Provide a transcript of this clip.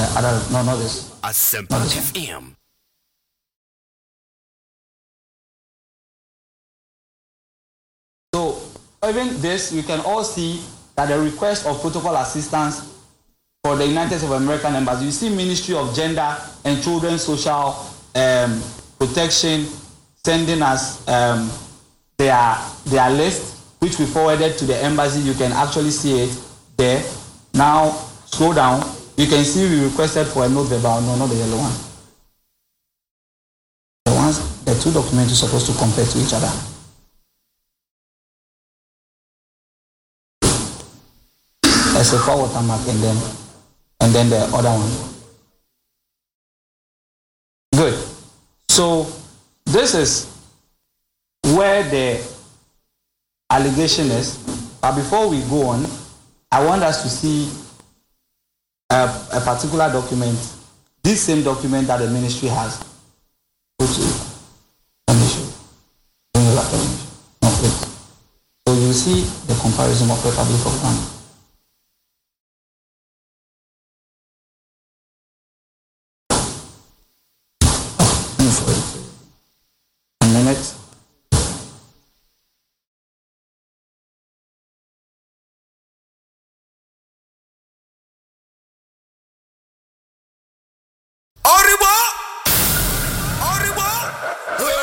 No, not this. Asempa FM. So even this, you can all see that the request of protocol assistance for the United States of American Embassy. You see Ministry of Gender and Children's Social Protection sending us their list, which we forwarded to the embassy. You can actually see it there. Now scroll down. You can see we requested for a note verbal. No, not the yellow one. The two documents are supposed to compare to each other. There's a forward watermark and then the other one. Good. So this is where the allegation is. But before we go on, I want us to see a particular document, this same document that the ministry has. Let me show you. Bring your laptop. No, please. So you see the comparison of Republic of Ghana.